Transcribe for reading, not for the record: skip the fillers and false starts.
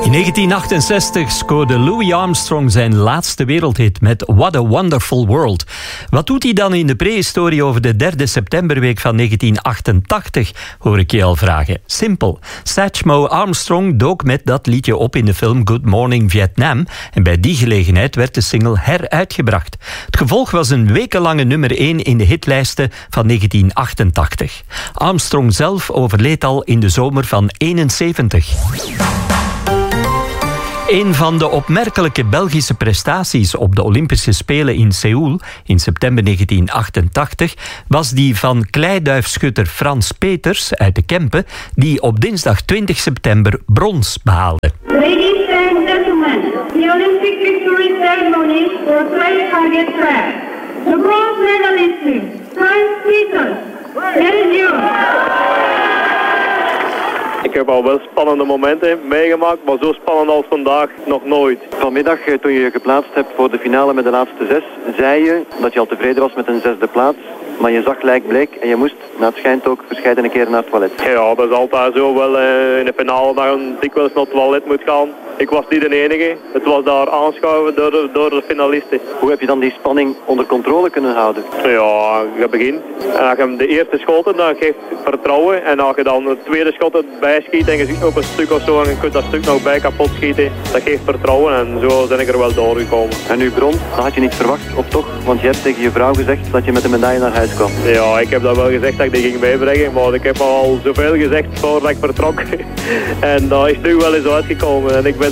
In 1968 scoorde Louis Armstrong zijn laatste wereldhit met What a Wonderful World. Wat doet hij dan in de prehistorie over de 3e septemberweek van 1988, hoor ik je al vragen. Simpel. Satchmo Armstrong dook met dat liedje op in de film Good Morning Vietnam en bij die gelegenheid werd de single heruitgebracht. Het gevolg was een wekenlange nummer 1 in de hitlijsten van 1988. Armstrong zelf overleed al in de zomer van 71. Een van de opmerkelijke Belgische prestaties op de Olympische Spelen in Seoul in september 1988 was die van kleiduifschutter Frans Peters uit de Kempen, die op dinsdag 20 september brons behaalde. Ladies and gentlemen, the Olympic victory ceremony for clay target track. The bronze medalist, Frans Peters. Here is you. Ik heb al wel spannende momenten meegemaakt, maar zo spannend als vandaag nog nooit. Vanmiddag, toen je je geplaatst hebt voor de finale met de laatste 6, zei je dat je al tevreden was met een 6e plaats. Maar je zag gelijk bleek en je moest, naar het schijnt ook, verscheidene keren naar het toilet. Ja, dat is altijd zo wel in de finale dat je dikwijls naar het toilet moet gaan. Ik was niet de enige. Het was daar aanschuiven door de finalisten. Hoe heb je dan die spanning onder controle kunnen houden? Ja, je begint. En als je de eerste schoten, dan geeft vertrouwen. En als je dan de tweede schot erbij schiet en je ziet op een stuk of zo en je kunt dat stuk nog bij kapot schieten, dat geeft vertrouwen en zo ben ik er wel doorgekomen. En nu brons, dat had je niet verwacht, of toch? Want je hebt tegen je vrouw gezegd dat je met de medaille naar huis kwam. Ja, ik heb dat wel gezegd dat ik die ging meebrengen, maar ik heb al zoveel gezegd voordat ik vertrok. En dat is nu wel eens uitgekomen en ik ben